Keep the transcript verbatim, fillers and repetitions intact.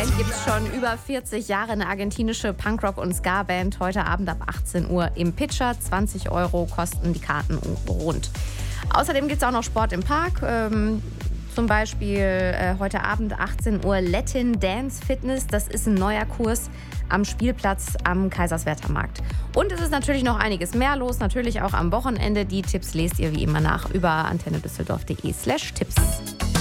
Band gibt es schon über vierzig Jahre, eine argentinische Punkrock- und Ska-Band. Heute Abend ab achtzehn Uhr im Pitcher. zwanzig Euro kosten die Karten rund. Außerdem gibt es auch noch Sport im Park. Ähm, zum Beispiel äh, heute Abend achtzehn Uhr Latin Dance Fitness. Das ist ein neuer Kurs am Spielplatz am Kaiserswerther Markt. Und es ist natürlich noch einiges mehr los, natürlich auch am Wochenende. Die Tipps lest ihr wie immer nach über antennedüsseldorf punkt de slash Tipps.